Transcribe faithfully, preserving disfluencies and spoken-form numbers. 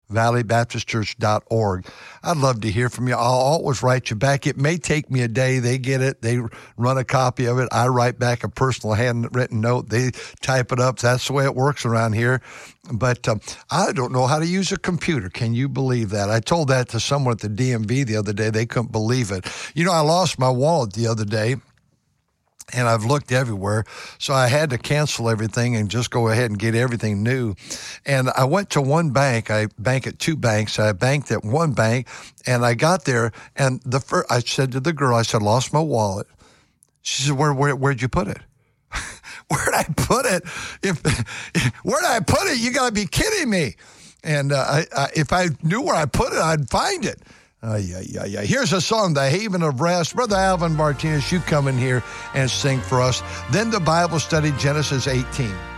valley baptist church dot org. I'd love to hear from you. I'll always write you back. It may take me a day. They get it. They run a copy of it. I write back a personal handwritten note. They type it up. That's the way it works around here. But um, I don't know how to use a computer. Can you believe that? I told that to someone at the D M V the other day. They couldn't believe it. You know, I lost my wallet the other day. And I've looked everywhere, so I had to cancel everything and just go ahead and get everything new. And I went to one bank. I bank at two banks. I banked at one bank, and I got there, and the first, I said to the girl, I said, lost my wallet. She said, where, where, where'd you put it? Where'd I put it? If, where'd I put it? You got to be kidding me. And uh, I, I, if I knew where I put it, I'd find it. Uh, yeah, yeah, yeah. Here's a song, The Haven of Rest. Brother Alvin Martinez, you come in here and sing for us. Then the Bible study, Genesis eighteen.